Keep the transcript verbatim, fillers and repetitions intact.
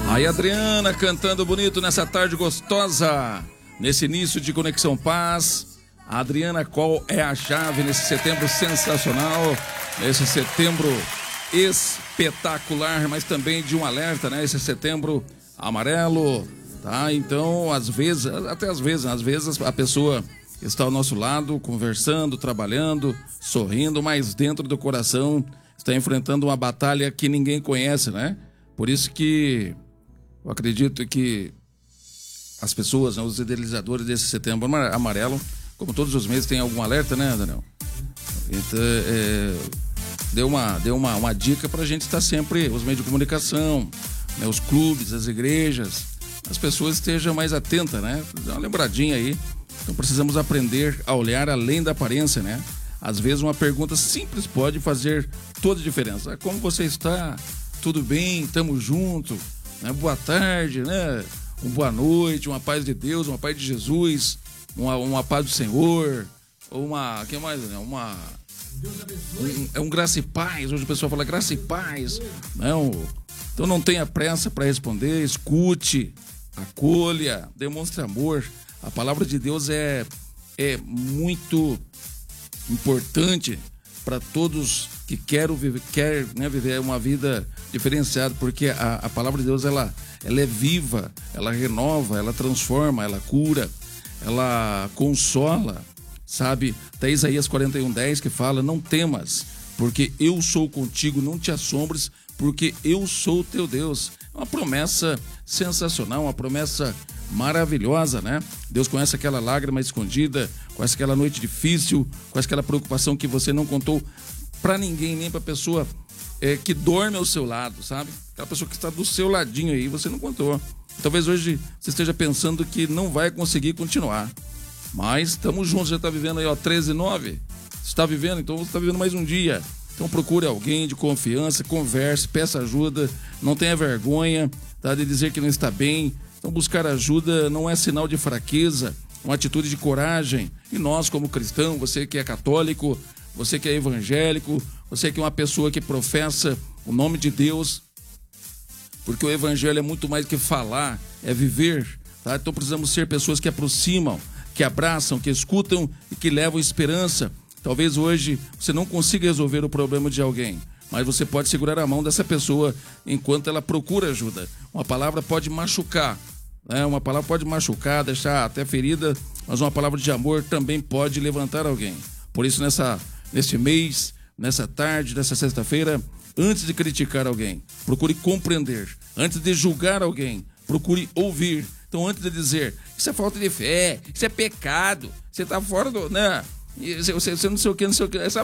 Aí Adriana cantando bonito nessa tarde gostosa, nesse início de Conexão Paz. A Adriana, qual é a chave nesse setembro sensacional, nesse setembro espetacular, mas também de um alerta, né? Esse setembro amarelo, tá? Então, às vezes, até às vezes, às vezes a pessoa está ao nosso lado, conversando, trabalhando, sorrindo, mas dentro do coração está enfrentando uma batalha que ninguém conhece, né? Por isso que eu acredito que as pessoas, né, os idealizadores desse setembro amarelo, como todos os meses, tem algum alerta, né, Daniel? Então, é, deu uma, deu uma, uma dica pra gente estar sempre, os meios de comunicação, né, os clubes, as igrejas, as pessoas estejam mais atentas, né? Dá uma lembradinha aí. Então precisamos aprender a olhar além da aparência, né? Às vezes uma pergunta simples pode fazer toda a diferença. Como você está? Tudo bem? Tamo junto? Né? Boa tarde, né? Uma boa noite, uma paz de Deus, uma paz de Jesus, uma, uma paz do Senhor, uma, que mais, né? Uma, um, é um graça e paz, hoje o pessoal fala graça e paz, não, então não tenha pressa para responder, escute, acolha, demonstre amor. A palavra de Deus é, é muito importante para todos que querem viver, quer, né, viver uma vida diferenciada, porque a, a palavra de Deus ela, ela é viva, ela renova, ela transforma, ela cura, ela consola, sabe? Até Isaías quarenta e um, dez que fala: não temas, porque eu sou contigo, não te assombres, porque eu sou teu Deus. É uma promessa sensacional, uma promessa maravilhosa, né? Deus conhece aquela lágrima escondida, conhece aquela noite difícil, conhece aquela preocupação que você não contou pra ninguém, nem pra pessoa é, que dorme ao seu lado, sabe? Aquela pessoa que está do seu ladinho aí, você não contou. Talvez hoje você esteja pensando que não vai conseguir continuar, mas estamos juntos, já está vivendo aí, ó, treze e nove, está vivendo, então você está vivendo mais um dia. Então procure alguém de confiança, converse, peça ajuda, não tenha vergonha, tá, de dizer que não está bem. Então buscar ajuda não é sinal de fraqueza, é uma atitude de coragem. E nós, como cristão, você que é católico, você que é evangélico, você que é uma pessoa que professa o nome de Deus, porque o evangelho é muito mais do que falar, é viver, tá? Então precisamos ser pessoas que aproximam, que abraçam, que escutam e que levam esperança. Talvez hoje você não consiga resolver o problema de alguém, mas você pode segurar a mão dessa pessoa enquanto ela procura ajuda. Uma palavra pode machucar, né? Uma palavra pode machucar, deixar até ferida, mas uma palavra de amor também pode levantar alguém. Por isso, nessa, nesse mês, nessa tarde, nessa sexta-feira, antes de criticar alguém, procure compreender. Antes de julgar alguém, procure ouvir. Então, antes de dizer, isso é falta de fé, isso é pecado, você está fora do, né? Você, você, você não sei o que, não sei o que, essa